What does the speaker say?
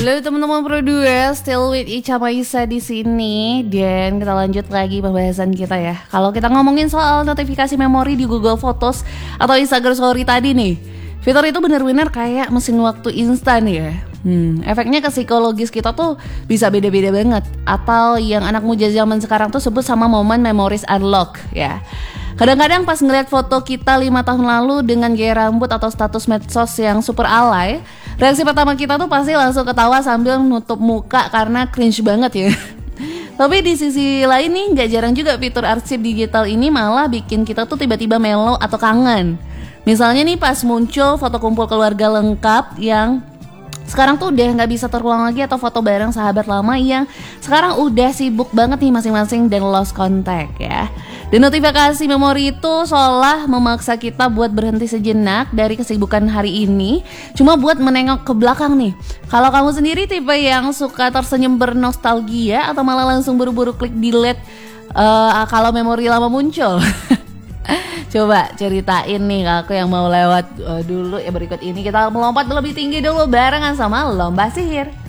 Halo teman-teman berdua, still with Ica Maisa di sini dan kita lanjut lagi pembahasan kita ya. Kalau kita ngomongin soal notifikasi memori di Google Photos atau Instagram Story tadi nih, fitur itu benar-benar kayak mesin waktu instan ya. Efeknya ke psikologis kita tuh bisa beda-beda banget. Atau yang anak muda zaman sekarang tuh sebut sama momen memories unlock ya. Kadang-kadang pas ngeliat foto kita 5 tahun lalu dengan gaya rambut atau status medsos yang super alay, reaksi pertama kita tuh pasti langsung ketawa sambil nutup muka karena cringe banget ya. Tapi di sisi lain nih, gak jarang juga fitur arsip digital ini malah bikin kita tuh tiba-tiba melo atau kangen. Misalnya nih pas muncul foto kumpul keluarga lengkap yang sekarang tuh udah gak bisa terulang lagi, atau foto bareng sahabat lama yang sekarang udah sibuk banget nih masing-masing dan lost contact ya. Dan notifikasi memori itu seolah memaksa kita buat berhenti sejenak dari kesibukan hari ini, cuma buat menengok ke belakang nih. Kalau kamu sendiri tipe yang suka tersenyum bernostalgia atau malah langsung buru-buru klik delete kalau memori lama muncul? Coba ceritain nih ke aku yang mau lewat dulu ya. Berikut ini kita melompat lebih tinggi dulu barengan sama Lomba Sihir.